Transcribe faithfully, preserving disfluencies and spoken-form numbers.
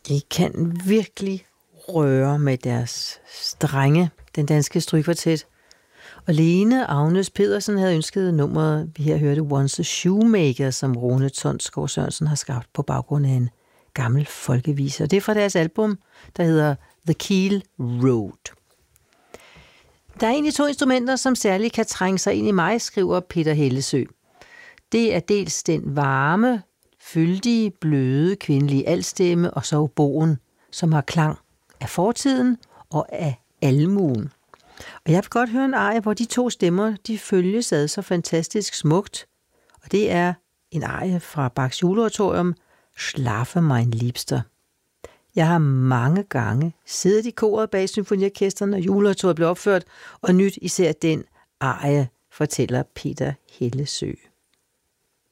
De kan virkelig røre med deres strenge, den danske strygkvartet. Og Lene Agnes Pedersen havde ønsket nummeret, vi her hørte, Once a Shoemaker, som Rune Tonsgaard Sørensen har skabt på baggrund af en gammel folkevise. Og det er fra deres album, der hedder The Keel Road. Der er egentlig to instrumenter, som særligt kan trænge sig ind i mig, skriver Peter Hellesø. Det er dels den varme, fyldige, bløde, kvindelige altstemme, og så oboen, som har klang af fortiden og af almuen. Og jeg vil godt høre en arie, hvor de to stemmer, de følges ad så fantastisk smukt. Og det er en arie fra Bachs juleoratorium, Schlafe mein Liebster. Jeg har mange gange siddet i koret bag symfoniorkestret, når juleoratoriet blev opført, og nyt især den arie, fortæller Peter Hellesø.